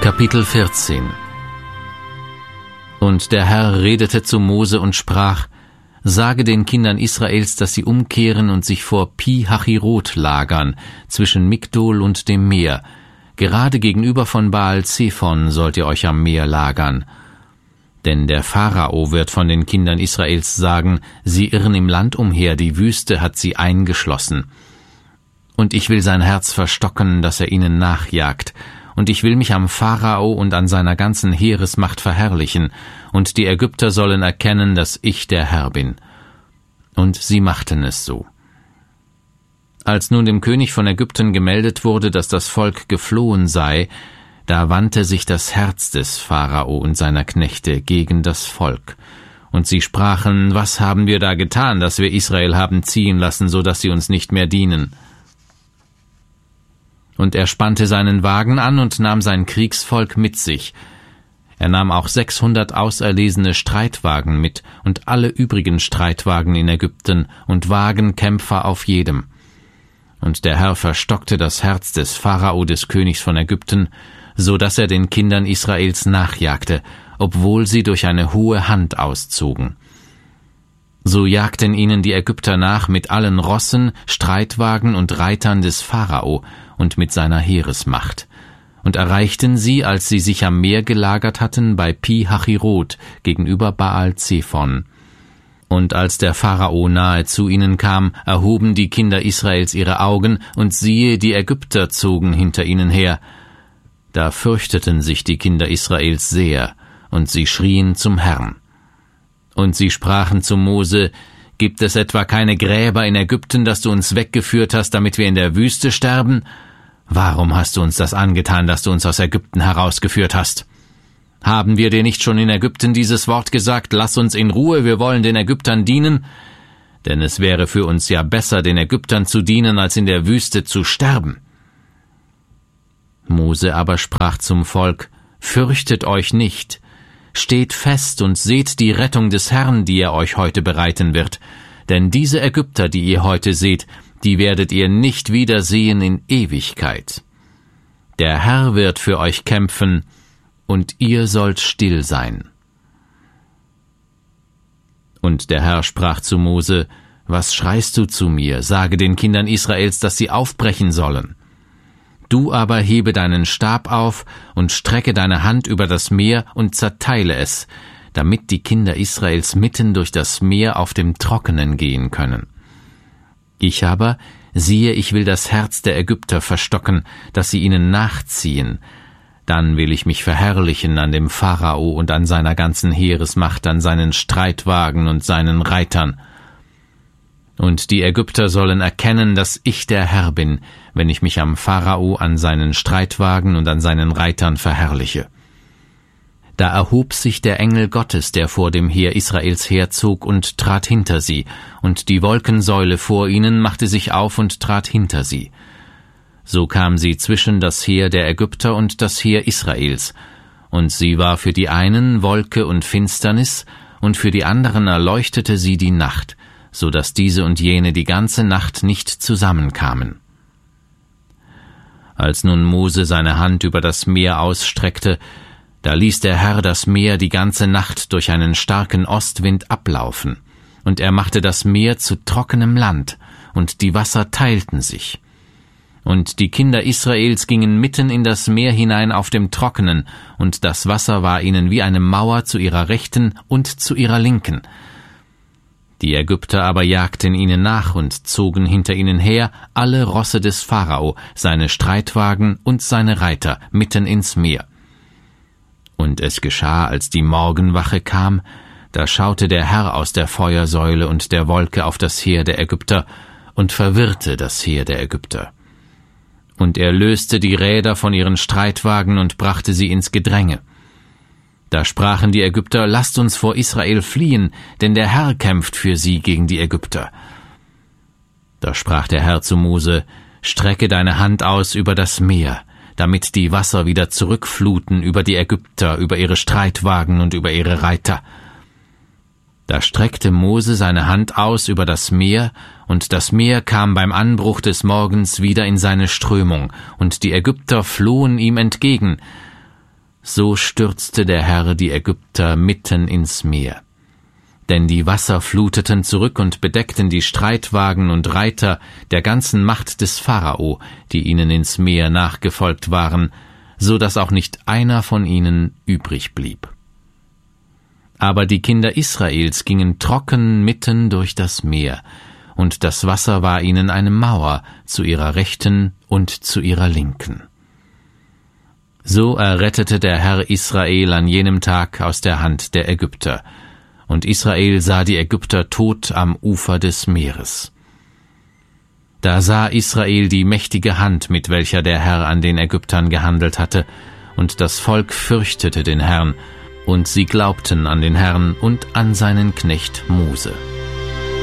Kapitel 14. Und der Herr redete zu Mose und sprach: Sage den Kindern Israels, dass sie umkehren und sich vor Pi-Hachirot lagern, zwischen Migdol und dem Meer. Gerade gegenüber von Baal-Zephon sollt ihr euch am Meer lagern. Denn der Pharao wird von den Kindern Israels sagen: Sie irren im Land umher, die Wüste hat sie eingeschlossen. Und ich will sein Herz verstocken, dass er ihnen nachjagt. Und ich will mich am Pharao und an seiner ganzen Heeresmacht verherrlichen, und die Ägypter sollen erkennen, dass ich der Herr bin. Und sie machten es so. Als nun dem König von Ägypten gemeldet wurde, dass das Volk geflohen sei, da wandte sich das Herz des Pharao und seiner Knechte gegen das Volk. Und sie sprachen: Was haben wir da getan, dass wir Israel haben ziehen lassen, so dass sie uns nicht mehr dienen? Und er spannte seinen Wagen an und nahm sein Kriegsvolk mit sich. Er nahm auch 600 auserlesene Streitwagen mit und alle übrigen Streitwagen in Ägypten und Wagenkämpfer auf jedem. Und der Herr verstockte das Herz des Pharao, des Königs von Ägypten, so dass er den Kindern Israels nachjagte, obwohl sie durch eine hohe Hand auszogen. So jagten ihnen die Ägypter nach mit allen Rossen, Streitwagen und Reitern des Pharao und mit seiner Heeresmacht, und erreichten sie, als sie sich am Meer gelagert hatten, bei Pi-Hachirot gegenüber Baal-Zephon. Und als der Pharao nahe zu ihnen kam, erhoben die Kinder Israels ihre Augen, und siehe, die Ägypter zogen hinter ihnen her. Da fürchteten sich die Kinder Israels sehr, und sie schrien zum Herrn. Und sie sprachen zu Mose: Gibt es etwa keine Gräber in Ägypten, dass du uns weggeführt hast, damit wir in der Wüste sterben? Warum hast du uns das angetan, dass du uns aus Ägypten herausgeführt hast? Haben wir dir nicht schon in Ägypten dieses Wort gesagt: Lass uns in Ruhe, wir wollen den Ägyptern dienen? Denn es wäre für uns ja besser, den Ägyptern zu dienen, als in der Wüste zu sterben. Mose aber sprach zum Volk: Fürchtet euch nicht. Steht fest und seht die Rettung des Herrn, die er euch heute bereiten wird. Denn diese Ägypter, die ihr heute seht, die werdet ihr nicht wiedersehen in Ewigkeit. Der Herr wird für euch kämpfen, und ihr sollt still sein. Und der Herr sprach zu Mose: Was schreist du zu mir? Sage den Kindern Israels, dass sie aufbrechen sollen. Du aber hebe deinen Stab auf und strecke deine Hand über das Meer und zerteile es, damit die Kinder Israels mitten durch das Meer auf dem Trockenen gehen können. Ich aber, siehe, ich will das Herz der Ägypter verstocken, dass sie ihnen nachziehen. Dann will ich mich verherrlichen an dem Pharao und an seiner ganzen Heeresmacht, an seinen Streitwagen und seinen Reitern. Und die Ägypter sollen erkennen, dass ich der Herr bin, wenn ich mich am Pharao, an seinen Streitwagen und an seinen Reitern verherrliche. Da erhob sich der Engel Gottes, der vor dem Heer Israels herzog, und trat hinter sie, und die Wolkensäule vor ihnen machte sich auf und trat hinter sie. So kam sie zwischen das Heer der Ägypter und das Heer Israels, und sie war für die einen Wolke und Finsternis, und für die anderen erleuchtete sie die Nacht, so dass diese und jene die ganze Nacht nicht zusammenkamen. Als nun Mose seine Hand über das Meer ausstreckte, da ließ der Herr das Meer die ganze Nacht durch einen starken Ostwind ablaufen, und er machte das Meer zu trockenem Land, und die Wasser teilten sich. Und die Kinder Israels gingen mitten in das Meer hinein auf dem Trockenen, und das Wasser war ihnen wie eine Mauer zu ihrer Rechten und zu ihrer Linken. Die Ägypter aber jagten ihnen nach und zogen hinter ihnen her alle Rosse des Pharao, seine Streitwagen und seine Reiter, mitten ins Meer. Und es geschah, als die Morgenwache kam, da schaute der Herr aus der Feuersäule und der Wolke auf das Heer der Ägypter und verwirrte das Heer der Ägypter. Und er löste die Räder von ihren Streitwagen und brachte sie ins Gedränge. Da sprachen die Ägypter: Lasst uns vor Israel fliehen, denn der Herr kämpft für sie gegen die Ägypter. Da sprach der Herr zu Mose: Strecke deine Hand aus über das Meer, damit die Wasser wieder zurückfluten über die Ägypter, über ihre Streitwagen und über ihre Reiter. Da streckte Mose seine Hand aus über das Meer, und das Meer kam beim Anbruch des Morgens wieder in seine Strömung, und die Ägypter flohen ihm entgegen. So stürzte der Herr die Ägypter mitten ins Meer. Denn die Wasser fluteten zurück und bedeckten die Streitwagen und Reiter der ganzen Macht des Pharao, die ihnen ins Meer nachgefolgt waren, so dass auch nicht einer von ihnen übrig blieb. Aber die Kinder Israels gingen trocken mitten durch das Meer, und das Wasser war ihnen eine Mauer zu ihrer Rechten und zu ihrer Linken. So errettete der Herr Israel an jenem Tag aus der Hand der Ägypter, und Israel sah die Ägypter tot am Ufer des Meeres. Da sah Israel die mächtige Hand, mit welcher der Herr an den Ägyptern gehandelt hatte, und das Volk fürchtete den Herrn, und sie glaubten an den Herrn und an seinen Knecht Mose.